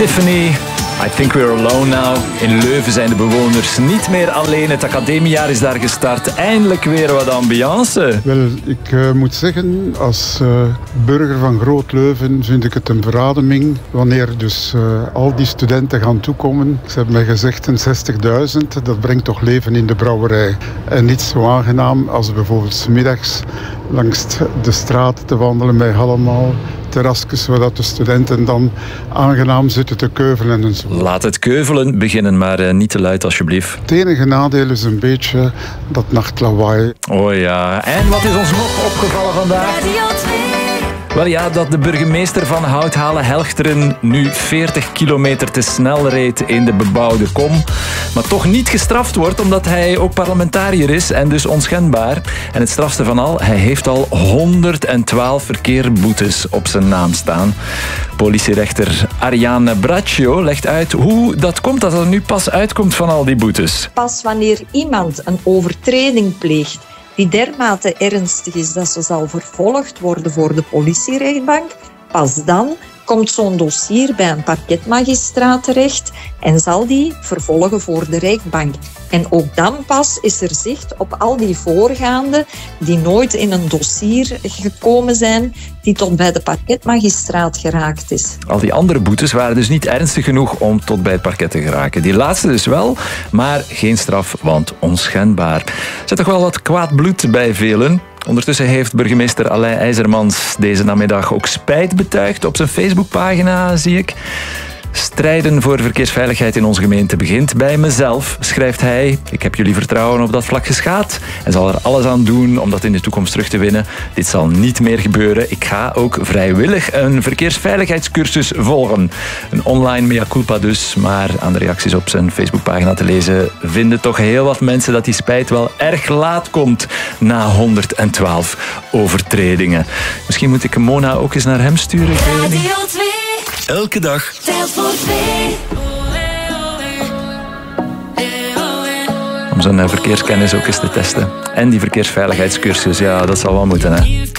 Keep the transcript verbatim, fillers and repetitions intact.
Tiffany, I think we're alone now. In Leuven zijn de bewoners niet meer alleen. Het academiejaar is daar gestart. Eindelijk weer wat ambiance. Wel, ik uh, moet zeggen, als uh, burger van Groot Leuven vind ik het een verademing wanneer dus uh, al die studenten gaan toekomen. Ze hebben mij gezegd een zestigduizend, dat brengt toch leven in de brouwerij. En niet zo aangenaam als bijvoorbeeld 's middags langs de straat te wandelen met allemaal terrasjes, waar de studenten dan aangenaam zitten te keuvelen en zo. Laat het keuvelen beginnen, maar uh, niet te luid alsjeblieft. Het enige nadeel is een beetje dat nachtlawaai. Oh ja, en wat is ons nog opgevallen vandaag? Wel ja, dat de burgemeester van Houthalen-Helchteren nu veertig kilometer te snel reed in de bebouwde kom. Maar toch niet gestraft wordt, omdat hij ook parlementariër is en dus onschendbaar. En het strafste van al, hij heeft al honderdtwaalf verkeersboetes op zijn naam staan. Politierechter Ariane Braccio legt uit hoe dat komt dat er nu pas uitkomt van al die boetes. Pas wanneer iemand een overtreding pleegt die dermate ernstig is dat ze zal vervolgd worden voor de politierechtbank, pas dan komt zo'n dossier bij een parketmagistraat terecht en zal die vervolgen voor de rechtbank. En ook dan pas is er zicht op al die voorgaande die nooit in een dossier gekomen zijn, die tot bij de parketmagistraat geraakt is. Al die andere boetes waren dus niet ernstig genoeg om tot bij het parket te geraken. Die laatste dus wel, maar geen straf, want onschendbaar. Er zit toch wel wat kwaad bloed bij velen. Ondertussen heeft burgemeester Alain IJzermans deze namiddag ook spijt betuigd op zijn Facebookpagina, zie ik. Strijden voor verkeersveiligheid in onze gemeente begint bij mezelf, schrijft hij. Ik heb jullie vertrouwen op dat vlak geschaad en zal er alles aan doen om dat in de toekomst terug te winnen. Dit zal niet meer gebeuren. Ik ga ook vrijwillig een verkeersveiligheidscursus volgen. Een online mea culpa dus, maar aan de reacties op zijn Facebookpagina te lezen vinden toch heel wat mensen dat die spijt wel erg laat komt na honderdtwaalf overtredingen. Misschien moet ik Mona ook eens naar hem sturen. Radio twee. Elke dag Telt voor twee. om zijn verkeerskennis ook eens te testen. En die verkeersveiligheidscursus, ja, dat zal wel moeten, hè.